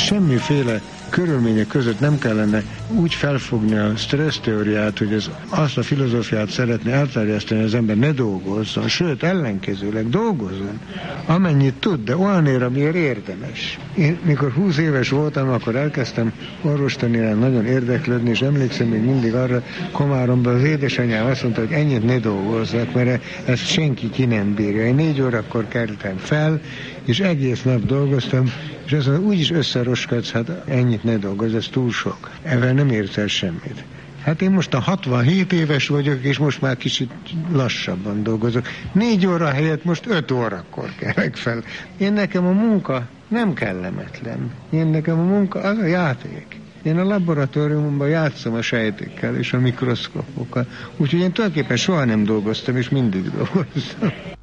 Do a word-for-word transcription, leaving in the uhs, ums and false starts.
semmiféle körülmények között nem kellene úgy felfogni a stressz teóriát, hogy ez azt a filozófiát szeretné elterjeszteni, az ember ne dolgozzon, sőt, ellenkezőleg dolgozzon, amennyit tud, de olyanért, amiért érdemes. Én mikor húsz éves voltam, akkor elkezdtem orvostanére nagyon érdeklődni, és emlékszem még mindig arra, Komáromban az édesanyám azt mondta, hogy ennyit ne dolgozzak, mert ezt senki ki nem bírja. Én négy órakor keltem fel, és egész nap dolgoztam, és azt mondom, úgyis összeroskadsz, hát ennyit ne dolgozz, ez túl sok. Ezzel nem érsz el semmit. Hát én most a hatvanhét éves vagyok, és most már kicsit lassabban dolgozok. Négy óra helyett most öt órakor kelek fel. Én nekem a munka nem kellemetlen. Én nekem a munka az a játék. Én a laboratóriumban játszom a sejtekkel és a mikroszkopokkal. Úgyhogy én tulajdonképpen soha nem dolgoztam, és mindig dolgoztam.